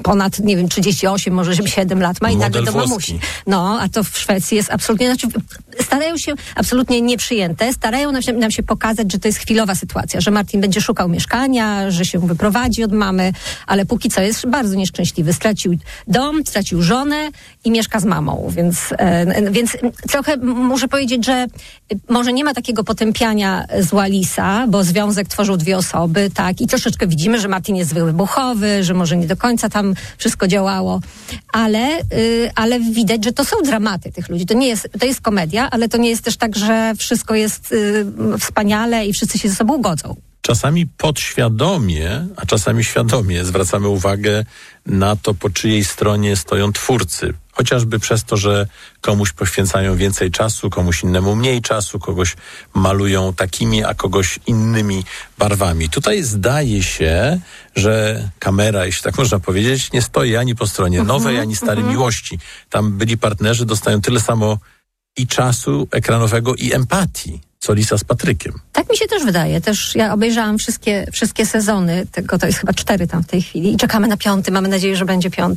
ponad, 38, może 7 lat ma i nagle do mamusi. No, a to w Szwecji jest absolutnie, starają się absolutnie nieprzyjęte, starają nam się pokazać, że to jest chwilowa sytuacja, że Martin będzie szukał mieszkania, że się wyprowadzi od mamy, ale póki co jest bardzo nieszczęśliwy. Stracił dom, stracił żonę i mieszka z mamą, więc trochę muszę powiedzieć, że może nie ma takiego potępiania zła Lisa, bo związek tworzył 2 osoby, tak, i troszeczkę widzimy, że Martin jest wybuchowy, że może nie do końca tam wszystko działało, ale widać, że to są dramaty tych ludzi. To jest komedia, ale to nie jest też tak, że wszystko jest wspaniale i wszyscy się ze sobą godzą. Czasami podświadomie, a czasami świadomie zwracamy uwagę na to, po czyjej stronie stoją twórcy. Chociażby przez to, że komuś poświęcają więcej czasu, komuś innemu mniej czasu, kogoś malują takimi, a kogoś innymi barwami. Tutaj zdaje się, że kamera, jeśli tak można powiedzieć, nie stoi ani po stronie nowej, ani starej miłości. Tam byli partnerzy, dostają tyle samo i czasu ekranowego, i empatii, co Lisa z Patrykiem. Tak mi się też wydaje. Ja obejrzałam wszystkie sezony, tego to jest chyba 4 tam w tej chwili i czekamy na 5. Mamy nadzieję, że będzie 5.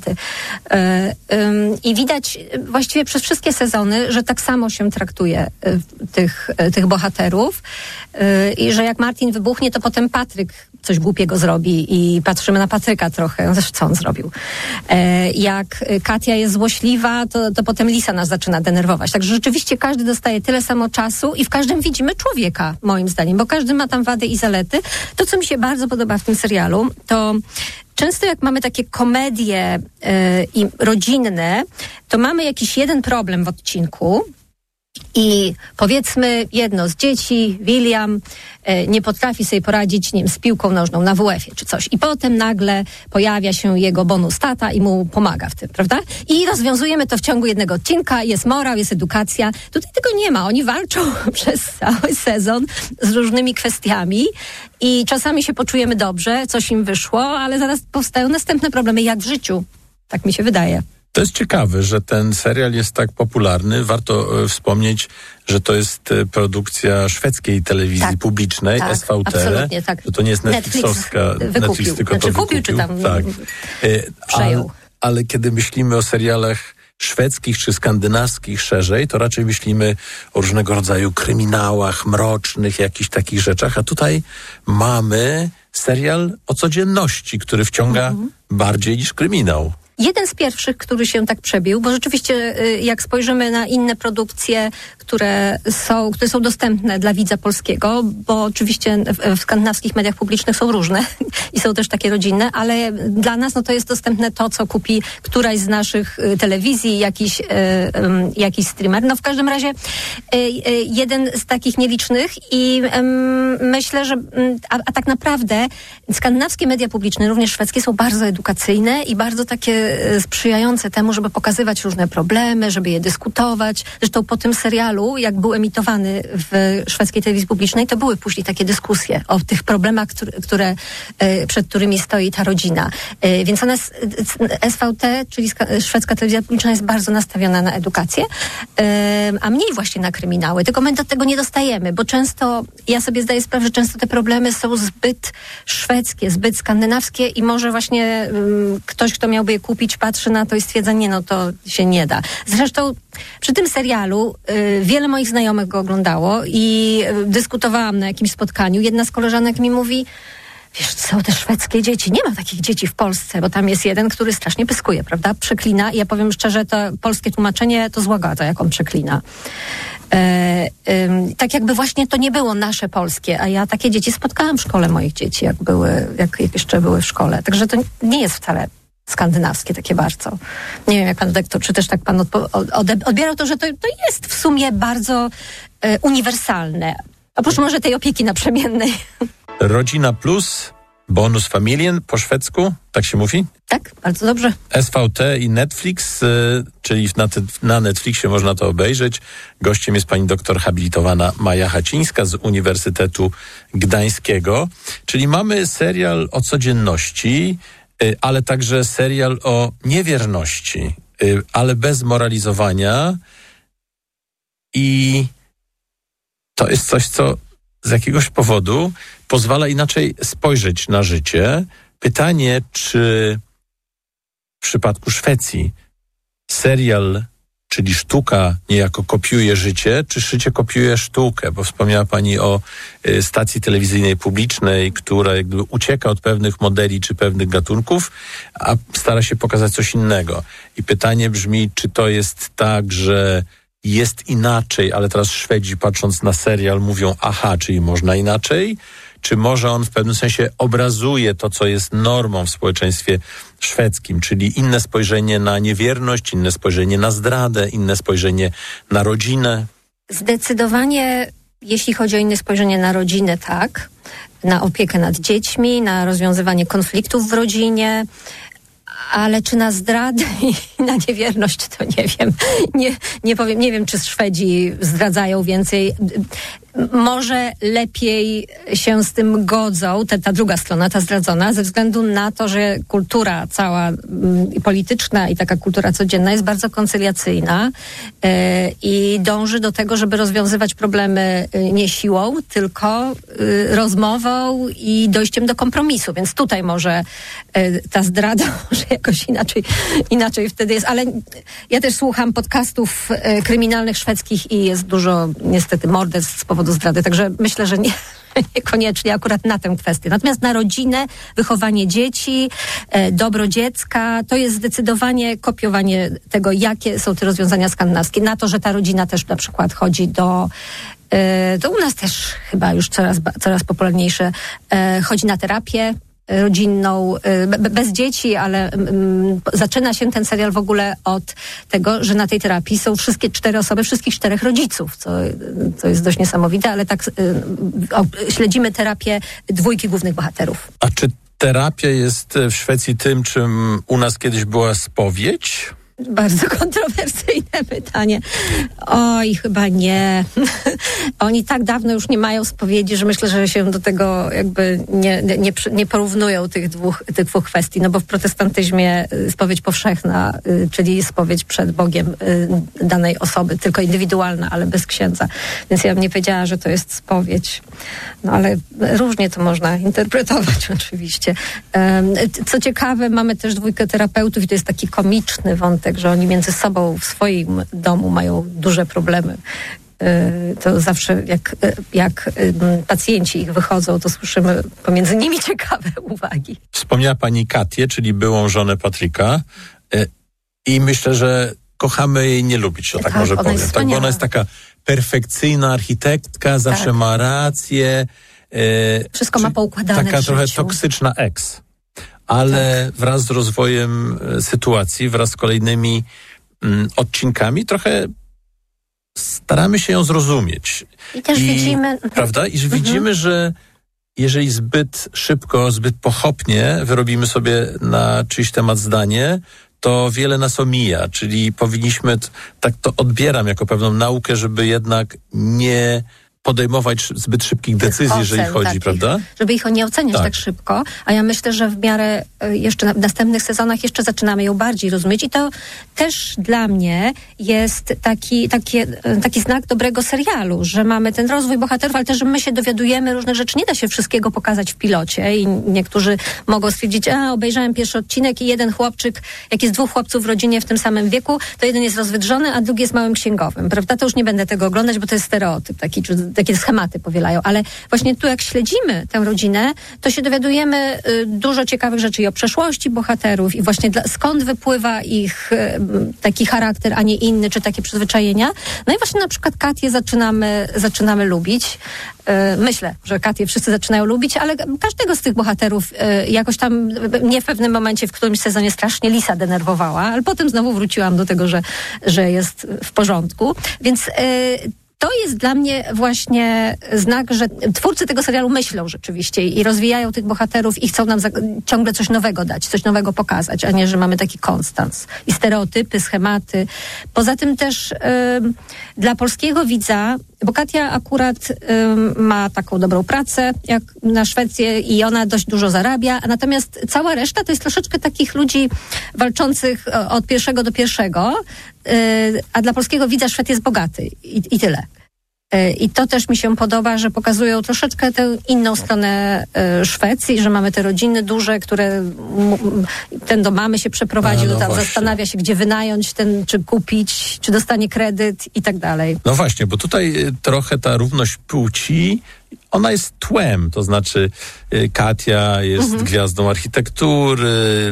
I widać właściwie przez wszystkie sezony, że tak samo się traktuje tych bohaterów i że jak Martin wybuchnie, to potem Patryk coś głupiego zrobi i patrzymy na Patryka trochę. Zresztą co on zrobił? Jak Katia jest złośliwa, to potem Lisa nas zaczyna denerwować. Także rzeczywiście każdy dostaje tyle samo czasu i w każdym widzimy człowieka, moim zdaniem, bo każdy ma tam wady i zalety. To, co mi się bardzo podoba w tym serialu, to często jak mamy takie komedie i rodzinne, to mamy jakiś jeden problem w odcinku i powiedzmy jedno z dzieci, William, nie potrafi sobie poradzić, z piłką nożną na WF-ie czy coś. I potem nagle pojawia się jego bonus tata i mu pomaga w tym, prawda? I rozwiązujemy to w ciągu jednego odcinka, jest morał, jest edukacja. Tutaj tego nie ma. Oni walczą przez cały sezon z różnymi kwestiami i czasami się poczujemy dobrze, coś im wyszło, ale zaraz powstają następne problemy, jak w życiu. Tak mi się wydaje. To jest ciekawe, że ten serial jest tak popularny. Warto wspomnieć, że to jest produkcja szwedzkiej telewizji publicznej, SVT. Absolutnie, tak. Że to nie jest Netflixowska. Netflix tylko to wykupił. Czy tam przejął. Ale kiedy myślimy o serialach szwedzkich czy skandynawskich szerzej, to raczej myślimy o różnego rodzaju kryminałach, mrocznych, jakichś takich rzeczach. A tutaj mamy serial o codzienności, który wciąga bardziej niż kryminał. Jeden z pierwszych, który się tak przebił, bo rzeczywiście jak spojrzymy na inne produkcje, które są dostępne dla widza polskiego, bo oczywiście w skandynawskich mediach publicznych są różne i są też takie rodzinne, ale dla nas to jest dostępne to, co kupi któraś z naszych telewizji, jakiś streamer. W każdym razie jeden z takich nielicznych i myślę, że a tak naprawdę skandynawskie media publiczne, również szwedzkie, są bardzo edukacyjne i bardzo takie sprzyjające temu, żeby pokazywać różne problemy, żeby je dyskutować. Zresztą po tym serialu, jak był emitowany w szwedzkiej telewizji publicznej, to były później takie dyskusje o tych problemach, przed którymi stoi ta rodzina. Więc ona SVT, czyli szwedzka telewizja publiczna, jest bardzo nastawiona na edukację, a mniej właśnie na kryminały. Tylko my do tego nie dostajemy, bo często, ja sobie zdaję sprawę, że często te problemy są zbyt szwedzkie, zbyt skandynawskie i może właśnie ktoś, kto miałby je kupić, patrzy na to i stwierdza, to się nie da. Zresztą przy tym serialu wiele moich znajomych go oglądało i dyskutowałam na jakimś spotkaniu. Jedna z koleżanek mi mówi, wiesz, są te szwedzkie dzieci. Nie ma takich dzieci w Polsce, bo tam jest jeden, który strasznie pyskuje, prawda? Przeklina. I ja powiem szczerze, to polskie tłumaczenie to złagada, jak on przeklina. Tak jakby właśnie to nie było nasze polskie, a ja takie dzieci spotkałam w szkole moich dzieci, jak jeszcze były w szkole. Także to nie jest wcale skandynawskie takie bardzo. Nie wiem, jak pan doktor, czy też tak pan odbierał to, że to jest w sumie bardzo uniwersalne. Oprócz może tej opieki naprzemiennej. Rodzina Plus, Bonus Familien po szwedzku, tak się mówi? Tak, bardzo dobrze. SVT i Netflix, czyli na Netflixie można to obejrzeć. Gościem jest pani doktor habilitowana Maja Hacińska z Uniwersytetu Gdańskiego. Czyli mamy serial o codzienności, ale także serial o niewierności, ale bez moralizowania. I to jest coś, co z jakiegoś powodu pozwala inaczej spojrzeć na życie. Pytanie, czy przypadku Szwecji serial, czyli sztuka niejako kopiuje życie, czy życie kopiuje sztukę? Bo wspomniała pani o stacji telewizyjnej publicznej, która jakby ucieka od pewnych modeli czy pewnych gatunków, a stara się pokazać coś innego. I pytanie brzmi, czy to jest tak, że jest inaczej, ale teraz Szwedzi, patrząc na serial, mówią aha, czyli można inaczej? Czy może on w pewnym sensie obrazuje to, co jest normą w społeczeństwie szwedzkim, czyli inne spojrzenie na niewierność, inne spojrzenie na zdradę, inne spojrzenie na rodzinę? Zdecydowanie, jeśli chodzi o inne spojrzenie na rodzinę, tak. Na opiekę nad dziećmi, na rozwiązywanie konfliktów w rodzinie. Ale czy na zdradę i na niewierność, to nie wiem. Nie powiem, nie wiem, czy Szwedzi zdradzają więcej. Może lepiej się z tym godzą, ta druga strona, ta zdradzona, ze względu na to, że kultura cała polityczna i taka kultura codzienna jest bardzo koncyliacyjna i dąży do tego, żeby rozwiązywać problemy nie siłą, tylko rozmową i dojściem do kompromisu. Więc tutaj może ta zdrada może jakoś inaczej wtedy jest. Ale ja też słucham podcastów kryminalnych szwedzkich i jest dużo niestety morderstw z powodu zdrady, także myślę, że niekoniecznie akurat na tę kwestię. Natomiast na rodzinę, wychowanie dzieci, dobro dziecka, to jest zdecydowanie kopiowanie tego, jakie są te rozwiązania skandynawskie. Na to, że ta rodzina też na przykład chodzi to u nas też chyba już coraz popularniejsze, chodzi na terapię rodzinną, bez dzieci, ale zaczyna się ten serial w ogóle od tego, że na tej terapii są wszystkie 4 osoby, wszystkich 4 rodziców, co jest dość niesamowite, ale tak śledzimy terapię 2 głównych bohaterów. A czy terapia jest w Szwecji tym, czym u nas kiedyś była spowiedź? Bardzo kontrowersyjne pytanie. Oj, chyba nie. Oni tak dawno już nie mają spowiedzi, że myślę, że się do tego jakby nie porównują tych dwóch kwestii, no bo w protestantyzmie spowiedź powszechna, czyli spowiedź przed Bogiem danej osoby, tylko indywidualna, ale bez księdza. Więc ja bym nie powiedziała, że to jest spowiedź. No ale różnie to można interpretować oczywiście. Co ciekawe, mamy też 2 terapeutów i to jest taki komiczny wątek, że oni między sobą w swoim domu mają duże problemy. To zawsze jak pacjenci ich wychodzą, to słyszymy pomiędzy nimi ciekawe uwagi. Wspomniała pani Katię, czyli byłą żonę Patryka, i myślę, że kochamy jej nie lubić, o tak może powiem. Tak, bo ona jest taka perfekcyjna architektka, zawsze ma rację. Wszystko ma poukładane taka w trochę życiu. toksyczna ex. Ale wraz z rozwojem sytuacji, wraz z kolejnymi odcinkami trochę staramy się ją zrozumieć. I też widzimy... Prawda? I widzimy, że jeżeli zbyt szybko, zbyt pochopnie wyrobimy sobie na czyjś temat zdanie, to wiele nas omija. Czyli powinniśmy, tak to odbieram jako pewną naukę, żeby jednak nie podejmować zbyt szybkich decyzji, jeżeli chodzi, prawda? Żeby ich nie oceniać tak szybko, a ja myślę, że w miarę jeszcze w następnych sezonach jeszcze zaczynamy ją bardziej rozumieć i to też dla mnie jest taki znak dobrego serialu, że mamy ten rozwój bohaterów, ale też, że my się dowiadujemy różnych rzeczy. Nie da się wszystkiego pokazać w pilocie i niektórzy mogą stwierdzić, obejrzałem pierwszy odcinek i jeden chłopczyk, jak jest 2 chłopców w rodzinie w tym samym wieku, to jeden jest rozwydrzony, a drugi jest małym księgowym, prawda? To już nie będę tego oglądać, bo to jest stereotyp taki, czy takie schematy powielają, ale właśnie tu jak śledzimy tę rodzinę, to się dowiadujemy dużo ciekawych rzeczy i o przeszłości bohaterów i właśnie skąd wypływa ich taki charakter, a nie inny, czy takie przyzwyczajenia. No i właśnie na przykład Katię zaczynamy lubić. Myślę, że Katię wszyscy zaczynają lubić, ale każdego z tych bohaterów jakoś tam mnie w pewnym momencie, w którymś sezonie strasznie Lisa denerwowała, ale potem znowu wróciłam do tego, że jest w porządku. Więc to jest dla mnie właśnie znak, że twórcy tego serialu myślą rzeczywiście i rozwijają tych bohaterów i chcą nam ciągle coś nowego dać, coś nowego pokazać, a nie, że mamy taki konstans i stereotypy, schematy. Poza tym też dla polskiego widza, bo Katia akurat ma taką dobrą pracę jak na Szwecję i ona dość dużo zarabia, natomiast cała reszta to jest troszeczkę takich ludzi walczących od pierwszego do pierwszego, a dla polskiego widza Szwed jest bogaty i tyle. I to też mi się podoba, że pokazują troszeczkę tę inną stronę Szwecji, że mamy te rodziny duże, które ten do mamy się przeprowadził, tam właśnie zastanawia się, gdzie wynająć ten, czy kupić, czy dostanie kredyt i tak dalej. No właśnie, bo tutaj trochę ta równość płci, ona jest tłem, to znaczy Katia jest gwiazdą architektury,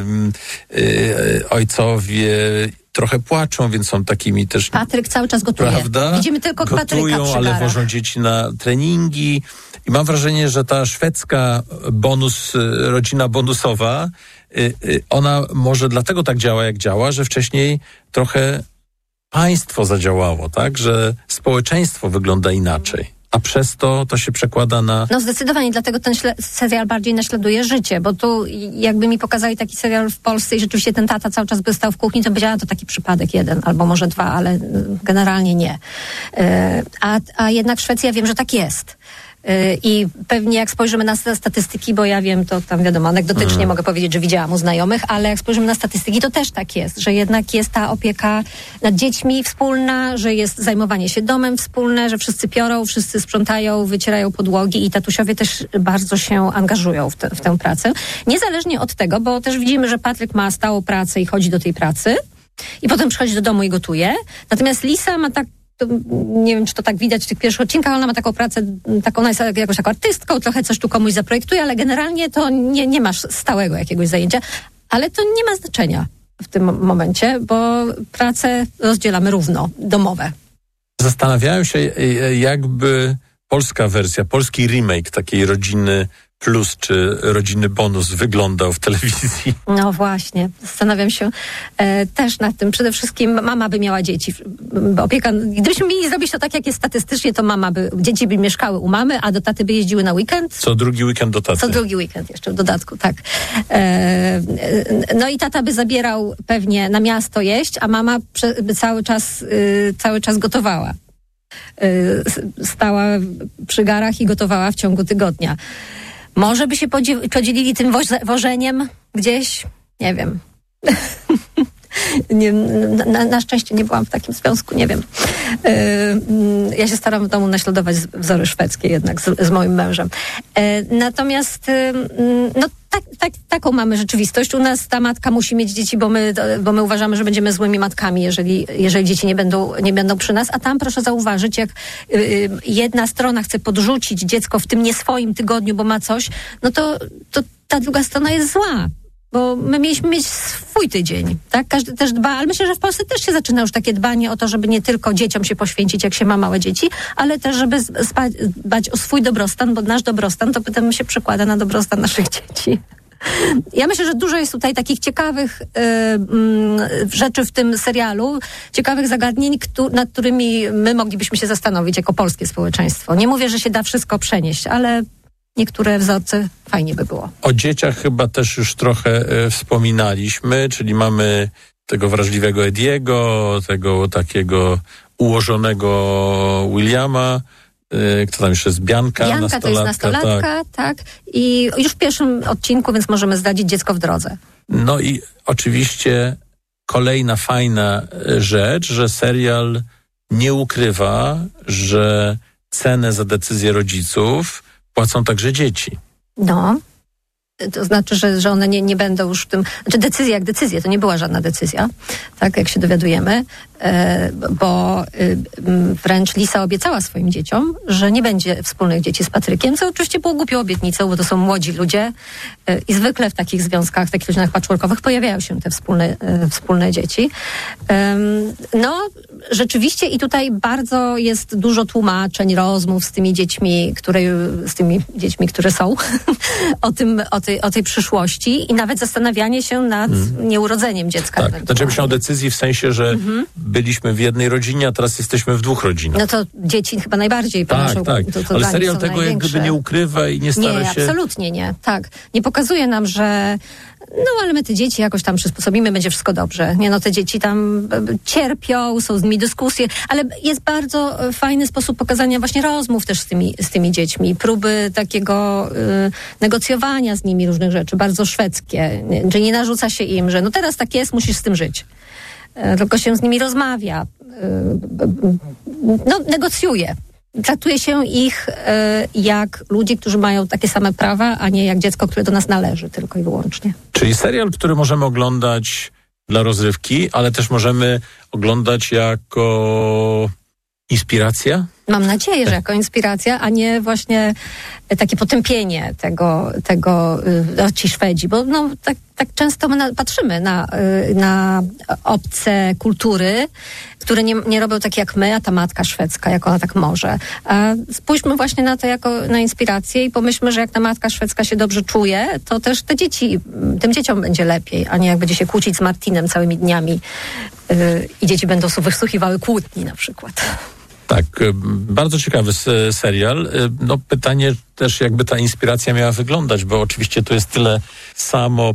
ojcowie trochę płaczą, więc są takimi też... Patryk cały czas gotuje. Prawda? Widzimy tylko Patryka przy gotują, ale wożą dzieci na treningi. I mam wrażenie, że ta szwedzka rodzina bonusowa, ona może dlatego tak działa, jak działa, że wcześniej trochę państwo zadziałało, tak? Że społeczeństwo wygląda inaczej. A przez to się przekłada na... No zdecydowanie, dlatego ten serial bardziej naśladuje życie, bo tu jakby mi pokazali taki serial w Polsce i rzeczywiście ten tata cały czas by stał w kuchni, to powiedziała, to taki przypadek jeden, albo może dwa, ale generalnie nie. A jednak w Szwecji ja wiem, że tak jest. I pewnie jak spojrzymy na statystyki, bo ja wiem, to tam wiadomo, anegdotycznie mogę powiedzieć, że widziałam u znajomych, ale jak spojrzymy na statystyki, to też tak jest, że jednak jest ta opieka nad dziećmi wspólna, że jest zajmowanie się domem wspólne, że wszyscy piorą, wszyscy sprzątają, wycierają podłogi i tatusiowie też bardzo się angażują w tę pracę. Niezależnie od tego, bo też widzimy, że Patryk ma stałą pracę i chodzi do tej pracy i potem przychodzi do domu i gotuje. Natomiast Lisa ma nie wiem, czy to tak widać w tych pierwszych odcinkach, ona ma taką pracę, ona jest jakoś taką artystką, trochę coś tu komuś zaprojektuje, ale generalnie to nie masz stałego jakiegoś zajęcia, ale to nie ma znaczenia w tym momencie, bo pracę rozdzielamy równo, domowe. Zastanawiałem się, jakby polska wersja, polski remake takiej Rodziny Plus czy Rodziny Bonus wyglądał w telewizji. No właśnie, zastanawiam się też nad tym. Przede wszystkim mama by miała dzieci. Opieka, gdybyśmy mieli zrobić to tak, jak jest statystycznie, to dzieci by mieszkały u mamy, a do taty by jeździły na weekend. Co drugi weekend do taty. Co drugi weekend jeszcze w dodatku, tak. No i tata by zabierał pewnie na miasto jeść, a mama by cały czas gotowała. Stała przy garach i gotowała w ciągu tygodnia. Może by się podzielili tym wożeniem gdzieś? Nie wiem. Na szczęście nie byłam w takim związku, nie wiem. Ja się staram w domu naśladować wzory szwedzkie jednak z moim mężem. Natomiast no taką mamy rzeczywistość. U nas ta matka musi mieć dzieci, bo my uważamy, że będziemy złymi matkami, jeżeli dzieci nie będą przy nas. A tam proszę zauważyć, jak jedna strona chce podrzucić dziecko w tym nie swoim tygodniu, bo ma coś, no to ta druga strona jest zła. Bo my mieliśmy mieć swój tydzień, tak? Każdy też dba, ale myślę, że w Polsce też się zaczyna już takie dbanie o to, żeby nie tylko dzieciom się poświęcić, jak się ma małe dzieci, ale też, żeby dbać o swój dobrostan, bo nasz dobrostan to potem się przekłada na dobrostan naszych dzieci. Ja myślę, że dużo jest tutaj takich ciekawych rzeczy w tym serialu, ciekawych zagadnień, nad którymi my moglibyśmy się zastanowić jako polskie społeczeństwo. Nie mówię, że się da wszystko przenieść, ale niektóre wzorce fajnie by było. O dzieciach chyba też już trochę wspominaliśmy, czyli mamy tego wrażliwego Ediego, tego takiego ułożonego Williama, kto tam jeszcze jest? Bianka nastolatka, to jest nastolatka, tak. I już w pierwszym odcinku, więc możemy zdradzić Dziecko w drodze. No i oczywiście kolejna fajna rzecz, że serial nie ukrywa, że cenę za decyzję rodziców płacą także dzieci. No. To znaczy, że one nie będą już w tym... Znaczy decyzja jak decyzja, to nie była żadna decyzja, tak jak się dowiadujemy, bo wręcz Lisa obiecała swoim dzieciom, że nie będzie wspólnych dzieci z Patrykiem, co oczywiście było głupią obietnicą, bo to są młodzi ludzie i zwykle w takich związkach, w takich rodzinach patchworkowych pojawiają się te wspólne dzieci. No, rzeczywiście i tutaj bardzo jest dużo tłumaczeń, rozmów z tymi dziećmi, które są o tej przyszłości i nawet zastanawianie się nad nieurodzeniem dziecka. Tak, znaczy myślę o decyzji w sensie, że byliśmy w jednej rodzinie, a teraz jesteśmy w dwóch rodzinach. No to dzieci chyba najbardziej ponoszą. Tak. To ale serial tego jak gdyby nie ukrywa i nie stara się... Nie, absolutnie nie. Tak. Nie pokazuje nam, że ale my te dzieci jakoś tam przysposobimy, będzie wszystko dobrze. Nie, te dzieci tam cierpią, są z nimi dyskusje, ale jest bardzo fajny sposób pokazania właśnie rozmów też z tymi dziećmi, próby takiego negocjowania z nimi różnych rzeczy, bardzo szwedzkie, że nie narzuca się im, że teraz tak jest, musisz z tym żyć. Tylko się z nimi rozmawia, negocjuje. traktuje się ich jak ludzi, którzy mają takie same prawa, a nie jak dziecko, które do nas należy tylko i wyłącznie. Czyli serial, który możemy oglądać dla rozrywki, ale też możemy oglądać jako inspiracja? Mam nadzieję, że jako inspiracja, a nie właśnie takie potępienie tego ci Szwedzi, bo tak często my patrzymy na obce kultury, które nie robią tak jak my, a ta matka szwedzka, jak ona tak może. A spójrzmy właśnie na to jako na inspirację i pomyślmy, że jak ta matka szwedzka się dobrze czuje, to też tym dzieciom będzie lepiej, a nie jak będzie się kłócić z Martinem całymi dniami i dzieci będą wysłuchiwały kłótni na przykład. Tak, bardzo ciekawy serial. No pytanie też, jakby ta inspiracja miała wyglądać, bo oczywiście tu jest tyle samo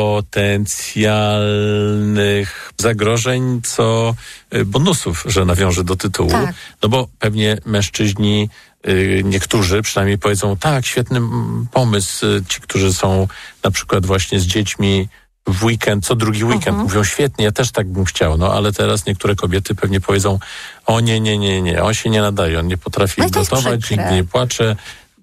potencjalnych zagrożeń, co bonusów, że nawiążę do tytułu. Tak. No bo pewnie mężczyźni, niektórzy przynajmniej powiedzą, tak, świetny pomysł. Ci, którzy są na przykład właśnie z dziećmi w weekend, co drugi weekend. Mówią, świetnie, ja też tak bym chciał, no ale teraz niektóre kobiety pewnie powiedzą, o nie, on się nie nadaje, on nie potrafi gotować, nigdy nie płacze.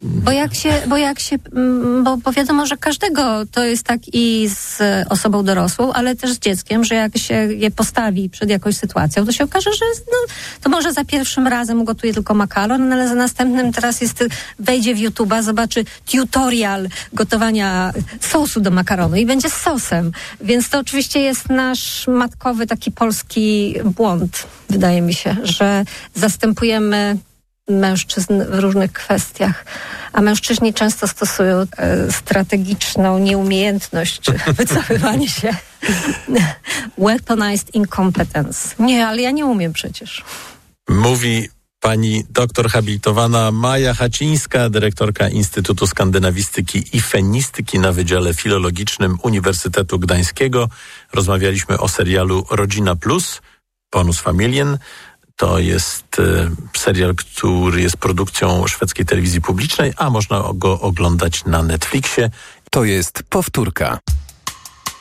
Bo wiadomo, że każdego to jest tak i z osobą dorosłą, ale też z dzieckiem, że jak się je postawi przed jakąś sytuacją, to się okaże, że to może za pierwszym razem ugotuje tylko makaron, ale za następnym teraz wejdzie w YouTube'a, zobaczy tutorial gotowania sosu do makaronu i będzie z sosem. Więc to oczywiście jest nasz matkowy taki polski błąd, wydaje mi się, że zastępujemy mężczyzn w różnych kwestiach, a mężczyźni często stosują strategiczną nieumiejętność czy wycofywanie się. Weaponized incompetence. Nie, ale ja nie umiem przecież. Mówi pani doktor habilitowana Maja Hacińska, dyrektorka Instytutu Skandynawistyki i Fenistyki na Wydziale Filologicznym Uniwersytetu Gdańskiego. Rozmawialiśmy o serialu Rodzina Plus, Bonus Familien. To jest serial, który jest produkcją szwedzkiej telewizji publicznej, a można go oglądać na Netflixie. To jest powtórka.